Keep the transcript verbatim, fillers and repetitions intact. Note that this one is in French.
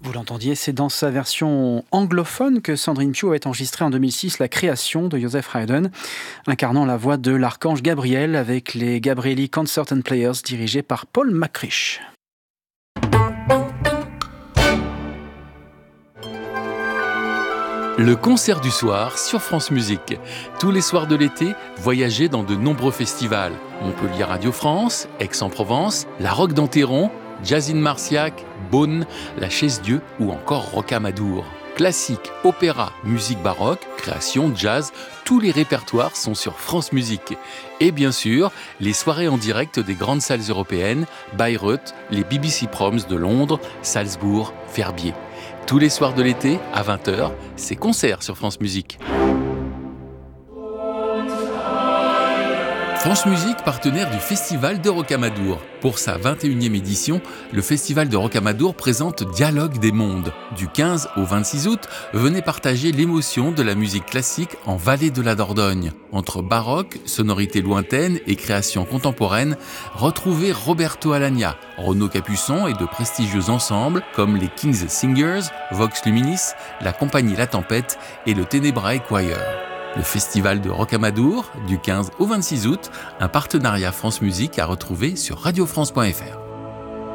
Vous l'entendiez, c'est dans sa version anglophone que Sandrine Pugh avait enregistré en deux mille six la création de Joseph Haydn, incarnant la voix de l'archange Gabriel avec les Gabrieli Concert and Players dirigés par Paul McCrish. Le concert du soir sur France Musique. Tous les soirs de l'été, voyagez dans de nombreux festivals. Montpellier Radio France, Aix-en-Provence, la Roque d'Enterron, Jazzine Marciac, Beaune, la Chaise-Dieu ou encore Rocamadour. Classique, opéra, musique baroque, création, jazz, tous les répertoires sont sur France Musique. Et bien sûr, les soirées en direct des grandes salles européennes, Bayreuth, les B B C Proms de Londres, Salzbourg, Verbier. Tous les soirs de l'été, à vingt heures, c'est concert sur France Musique. France Musique, partenaire du Festival de Rocamadour. Pour sa vingt et unième édition, le Festival de Rocamadour présente Dialogue des mondes. Du quinze au vingt-six août, venez partager l'émotion de la musique classique en vallée de la Dordogne. Entre baroque, sonorités lointaines et créations contemporaines, retrouvez Roberto Alagna, Renaud Capuçon et de prestigieux ensembles comme les King's Singers, Vox Luminis, la compagnie La Tempête et le Tenebrae Choir. Le Festival de Rocamadour, du quinze au vingt-six août, un partenariat France Musique à retrouver sur radio france point f r.